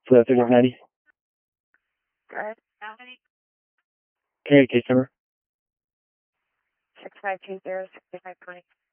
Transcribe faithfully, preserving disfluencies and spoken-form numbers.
Flat thirty-one ninety. Good. Okay, case number. six five two zero six five twenty.